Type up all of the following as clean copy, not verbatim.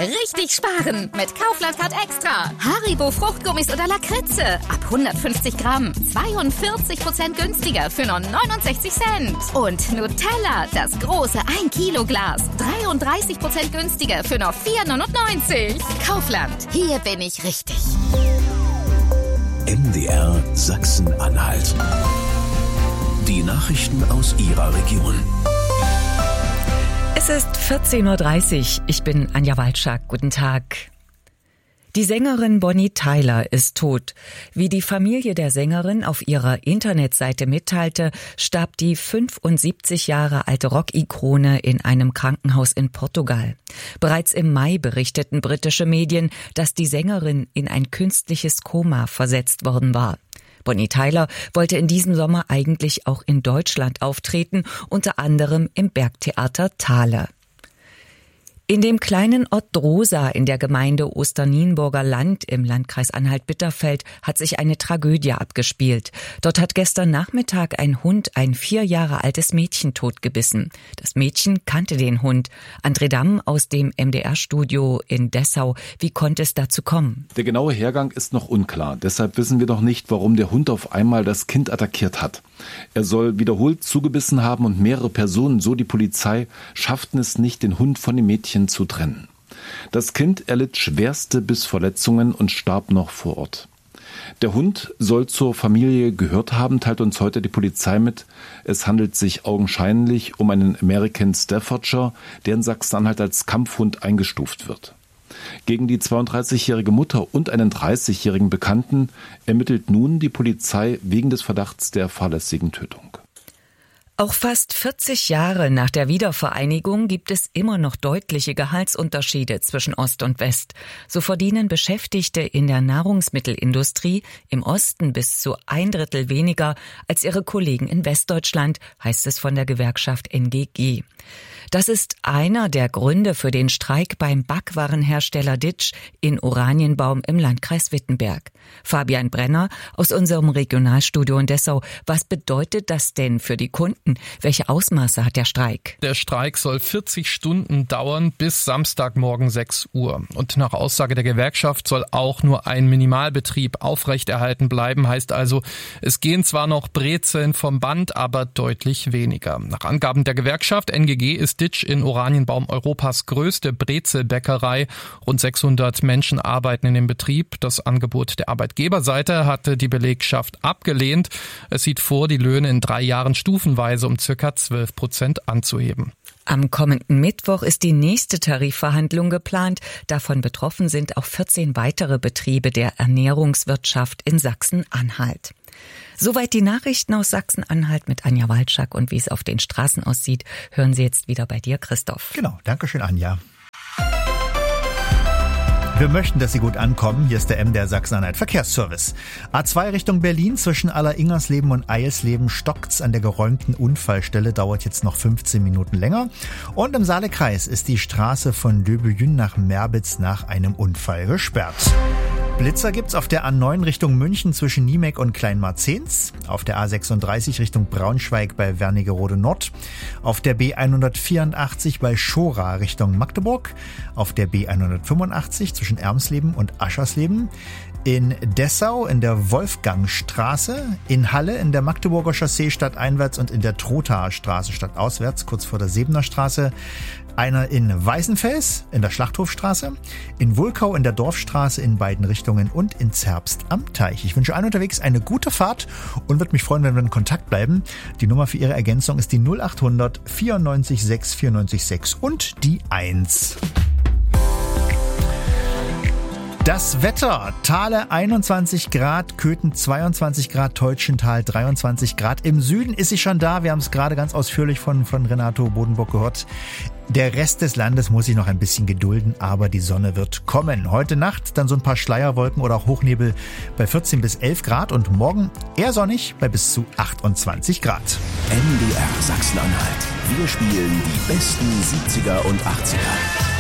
richtig sparen mit Kaufland Card Extra. Haribo Fruchtgummis oder Lakritze ab 150 Gramm 42% günstiger für nur 69 Cent. Und Nutella, das große 1 Kilo Glas, 33% günstiger für nur 4,99. Kaufland, hier bin ich richtig. MDR Sachsen-Anhalt. Die Nachrichten aus Ihrer Region. Es ist 14.30 Uhr. Ich bin Anja Walczak. Guten Tag. Die Sängerin Bonnie Tyler ist tot. Wie die Familie der Sängerin auf ihrer Internetseite mitteilte, starb die 75 Jahre alte Rock-Ikone in einem Krankenhaus in Portugal. Bereits im Mai berichteten britische Medien, dass die Sängerin in ein künstliches Koma versetzt worden war. Bonnie Tyler wollte in diesem Sommer eigentlich auch in Deutschland auftreten, unter anderem im Bergtheater Thale. In dem kleinen Ort Drosa in der Gemeinde Osternienburger Land im Landkreis Anhalt-Bitterfeld hat sich eine Tragödie abgespielt. Dort hat gestern Nachmittag ein Hund ein 4 Jahre altes Mädchen totgebissen. Das Mädchen kannte den Hund. André Damm aus dem MDR-Studio in Dessau. Wie konnte es dazu kommen? Der genaue Hergang ist noch unklar. Deshalb wissen wir noch nicht, warum der Hund auf einmal das Kind attackiert hat. Er soll wiederholt zugebissen haben und mehrere Personen, so die Polizei, schafften es nicht, den Hund von dem Mädchen zu trennen. Das Kind erlitt schwerste Bissverletzungen und starb noch vor Ort. Der Hund soll zur Familie gehört haben, teilt uns heute die Polizei mit. Es handelt sich augenscheinlich um einen American Staffordshire, der in Sachsen-Anhalt als Kampfhund eingestuft wird. Gegen die 32-jährige Mutter und einen 30-jährigen Bekannten ermittelt nun die Polizei wegen des Verdachts der fahrlässigen Tötung. Auch fast 40 Jahre nach der Wiedervereinigung gibt es immer noch deutliche Gehaltsunterschiede zwischen Ost und West. So verdienen Beschäftigte in der Nahrungsmittelindustrie im Osten bis zu 1/3 weniger als ihre Kollegen in Westdeutschland, heißt es von der Gewerkschaft NGG. Das ist einer der Gründe für den Streik beim Backwarenhersteller Ditsch in Oranienbaum im Landkreis Wittenberg. Fabian Brenner aus unserem Regionalstudio in Dessau. Was bedeutet das denn für die Kunden? Welche Ausmaße hat der Streik? Der Streik soll 40 Stunden dauern bis Samstagmorgen 6 Uhr. Und nach Aussage der Gewerkschaft soll auch nur ein Minimalbetrieb aufrechterhalten bleiben. Heißt also, es gehen zwar noch Brezeln vom Band, aber deutlich weniger. Nach Angaben der Gewerkschaft NGG ist Ditsch in Oranienbaum Europas größte Brezelbäckerei. Rund 600 Menschen arbeiten in dem Betrieb. Das Angebot der Arbeitgeberseite hatte die Belegschaft abgelehnt. Es sieht vor, die Löhne in 3 Jahren stufenweise um ca. 12% anzuheben. Am kommenden Mittwoch ist die nächste Tarifverhandlung geplant. Davon betroffen sind auch 14 weitere Betriebe der Ernährungswirtschaft in Sachsen-Anhalt. Soweit die Nachrichten aus Sachsen-Anhalt mit Anja Walczak. Und wie es auf den Straßen aussieht, hören Sie jetzt wieder bei dir, Christoph. Genau, danke schön, Anja. Wir möchten, dass Sie gut ankommen. Hier ist der MDR Sachsen-Anhalt Verkehrsservice. A2 Richtung Berlin zwischen Alleringersleben und Eilsleben stockt's an der geräumten Unfallstelle. Dauert jetzt noch 15 Minuten länger. Und im Saalekreis ist die Straße von Döbeln nach Merbitz nach einem Unfall gesperrt. Blitzer gibt's auf der A9 Richtung München zwischen Niemek und Kleinmarzens, auf der A36 Richtung Braunschweig bei Wernigerode Nord, auf der B184 bei Schora Richtung Magdeburg, auf der B185 zwischen Ermsleben und Aschersleben, in Dessau in der Wolfgangstraße, in Halle in der Magdeburger Chaussee stadteinwärts und in der Trothaer Straße stadtauswärts, kurz vor der Sebener Straße, einer in Weißenfels in der Schlachthofstraße, in Wulkau in der Dorfstraße in beiden Richtungen und in Zerbst am Teich. Ich wünsche allen unterwegs eine gute Fahrt und würde mich freuen, wenn wir in Kontakt bleiben. Die Nummer für Ihre Ergänzung ist die 0800 94 6 94 6 und die 1. Das Wetter. Thale 21 Grad, Köthen 22 Grad, Teutschenthal 23 Grad. Im Süden ist sie schon da. Wir haben es gerade ganz ausführlich von Renato Bodenbock gehört. Der Rest des Landes muss sich noch ein bisschen gedulden, aber die Sonne wird kommen. Heute Nacht dann so ein paar Schleierwolken oder auch Hochnebel bei 14 bis 11 Grad und morgen eher sonnig bei bis zu 28 Grad. MDR Sachsen-Anhalt. Wir spielen die besten 70er und 80er.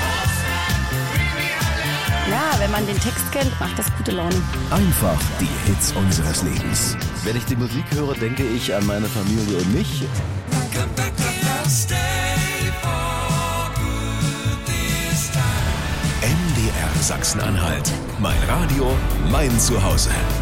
Ja, wenn man den Text kennt, macht das gute Laune. Einfach die Hits unseres Lebens. Wenn ich die Musik höre, denke ich an meine Familie und mich. MDR Sachsen-Anhalt. Mein Radio, mein Zuhause.